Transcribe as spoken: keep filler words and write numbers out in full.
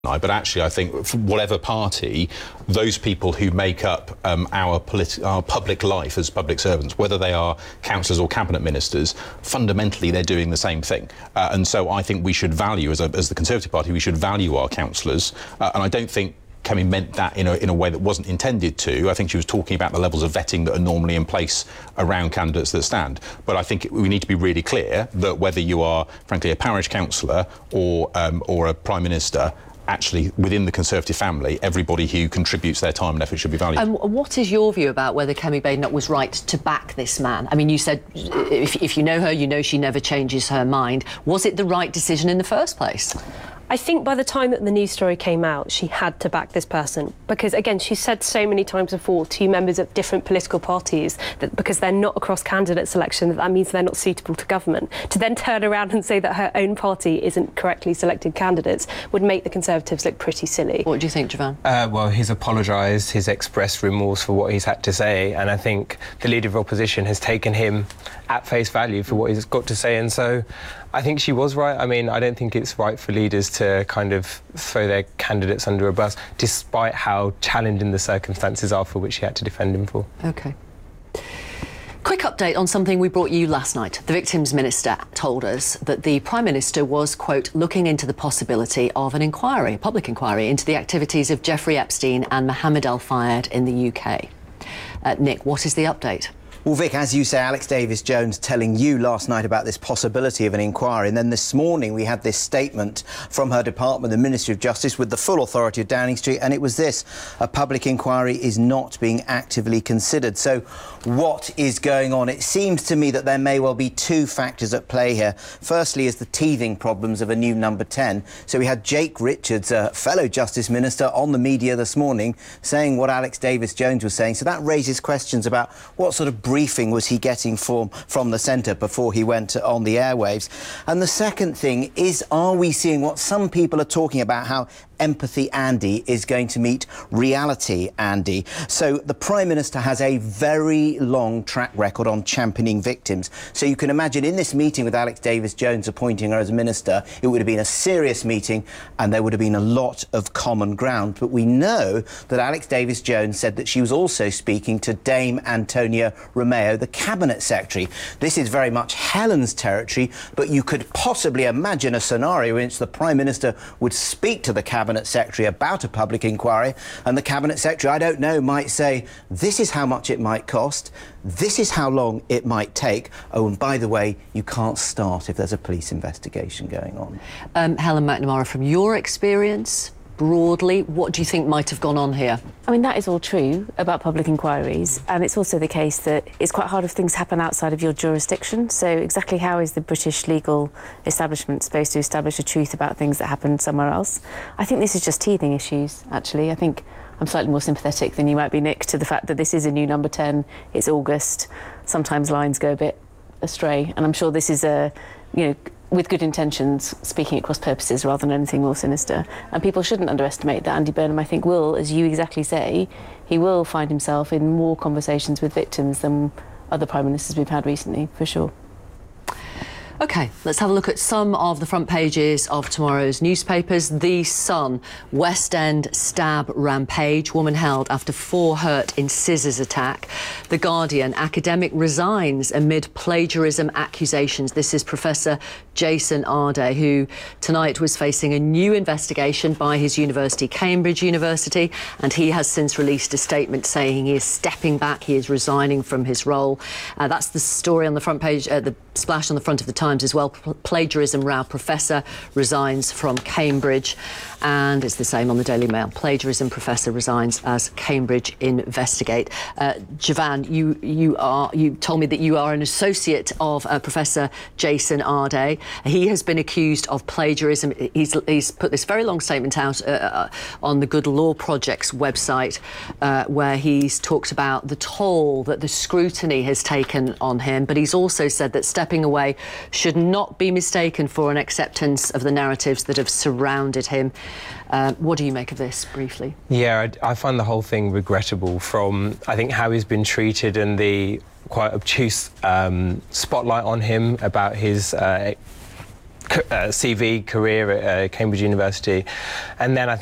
But actually, I think for whatever party, those people who make up um, our, politi- our public life as public servants, whether they are councillors or cabinet ministers, fundamentally they're doing the same thing. Uh, and so I think we should value, as, a, as the Conservative Party, we should value our councillors. Uh, and I don't think Kemi meant that in a, in a way that wasn't intended to. I think she was talking about the levels of vetting that are normally in place around candidates that stand. But I think we need to be really clear that whether you are, frankly, a parish councillor or, um, or a Prime Minister, actually, within the Conservative family, everybody who contributes their time and effort should be valued. Um, what is your view about whether Kemi Badenoch was right to back this man? I mean, you said if, if you know her, you know she never changes her mind. Was it the right decision in the first place? I think by the time that the news story came out, she had to back this person because, again, she said so many times before to members of different political parties that because they're not across candidate selection, that, that means they're not suitable to government. To then turn around and say that her own party isn't correctly selected candidates would make the Conservatives look pretty silly. What do you think, Javan? Uh, well, he's apologised, he's expressed remorse for what he's had to say, and I think the Leader of Opposition has taken him at face value for what he's got to say, and so I think she was right. I mean, I don't think it's right for leaders to kind of throw their candidates under a bus, despite how challenging the circumstances are for which she had to defend him for. OK. Quick update on something we brought you last night. The Victims Minister told us that the Prime Minister was, quote, looking into the possibility of an inquiry, a public inquiry, into the activities of Jeffrey Epstein and Mohammed Al-Fayed in the U K. Uh, Nick, what is the update? Well, Vic, as you say, Alex Davies-Jones telling you last night about this possibility of an inquiry, and then this morning we had this statement from her department, the Ministry of Justice, with the full authority of Downing Street, and it was this: a public inquiry is not being actively considered. So what is going on? It seems to me that there may well be two factors at play here. Firstly is the teething problems of a new number ten. So we had Jake Richards, a fellow Justice Minister, on the media this morning saying what Alex Davies-Jones was saying. So that raises questions about what sort of briefing was he getting from, from the centre before he went on the airwaves. And the second thing is, are we seeing what some people are talking about, how Empathy Andy is going to meet Reality Andy? So the Prime Minister has a very long track record on championing victims. So you can imagine in this meeting with Alex Davies-Jones appointing her as a minister, it would have been a serious meeting and there would have been a lot of common ground. But we know that Alex Davies-Jones said that she was also speaking to Dame Antonia Romeo, the Cabinet Secretary. This is very much Helen's territory, but you could possibly imagine a scenario in which the Prime Minister would speak to the Cabinet Secretary about a public inquiry, and the Cabinet Secretary, I don't know, might say, this is how much it might cost, this is how long it might take, oh, and by the way, you can't start if there's a police investigation going on. Um, Helen McNamara, from your experience, broadly, what do you think might have gone on here? I mean, that is all true about public inquiries, and it's also the case that it's quite hard if things happen outside of your jurisdiction. So exactly how is the British legal establishment supposed to establish a truth about things that happen somewhere else? I think this is just teething issues, actually. I think I'm slightly more sympathetic than you might be, Nick, to the fact that this is a new number ten, it's August, sometimes lines go a bit astray, and I'm sure this is a, you know, with good intentions, speaking at cross purposes rather than anything more sinister. And people shouldn't underestimate that Andy Burnham, I think, will, as you exactly say, he will find himself in more conversations with victims than other Prime Ministers we've had recently, for sure. OK, let's have a look at some of the front pages of tomorrow's newspapers. The Sun, West End stab rampage, woman held after four hurt in scissors attack. The Guardian, academic resigns amid plagiarism accusations. This is Professor Jason Arday, who tonight was facing a new investigation by his university, Cambridge University, and he has since released a statement saying he is stepping back, he is resigning from his role. Uh, that's the story on the front page, uh, the splash on the front of the Times as well. Plagiarism row, professor resigns from Cambridge, and it's the same on the Daily Mail. Plagiarism professor resigns as Cambridge investigate. Uh, Javan, you you are you told me that you are an associate of uh, Professor Jason Arday. He has been accused of plagiarism. He's he's put this very long statement out uh, on the Good Law Project's website, uh, where he's talked about the toll that the scrutiny has taken on him, but he's also said that stepping away should not be mistaken for an acceptance of the narratives that have surrounded him. Uh, what do you make of this, briefly? Yeah, I, I find the whole thing regrettable, from, I think, how he's been treated and the quite obtuse um, spotlight on him about his uh, uh, C V career at uh, Cambridge University, and then I think